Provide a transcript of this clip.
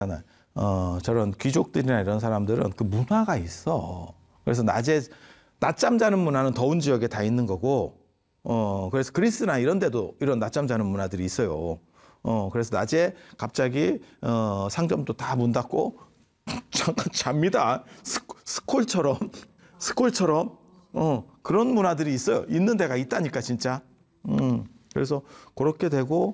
저런 귀족들이나 이런 사람들은 그 문화가 있어. 그래서 낮잠 자는 문화는 더운 지역에 다 있는 거고, 그래서 그리스나 이런 데도 이런 낮잠 자는 문화들이 있어요. 그래서 낮에 갑자기 상점도 다 문 닫고 잠깐 잡니다. 스콜처럼 그런 문화들이 있어요. 있는 데가 있다니까 진짜. 그래서 그렇게 되고